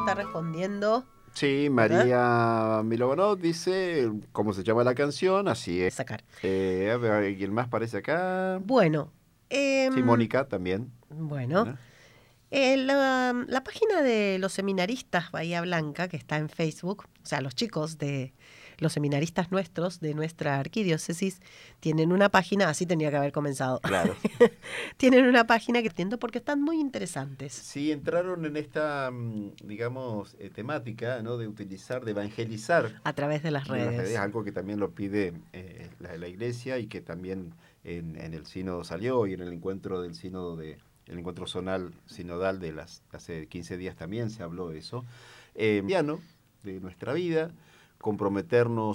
está respondiendo. Sí, María Milovanov dice cómo se llama la canción, así es. Sacar. A ver, ¿quién más aparece acá? Bueno, Sí, Mónica también. bueno, Bueno, la página de los seminaristas Bahía Blanca, que está en Facebook, o sea, los chicos de los seminaristas nuestros, de nuestra arquidiócesis, tienen una página, así tenía que haber comenzado. claro. Tienen una página que entiendo porque están muy interesantes. Sí, entraron en esta, digamos, temática, ¿no? De utilizar, de evangelizar A través de las de las redes, redes. algo que también lo pide la iglesia y que también en el sínodo salió y en el encuentro del sínodo el encuentro sinodal hace 15 días también se habló de eso. Piano de nuestra vida, comprometernos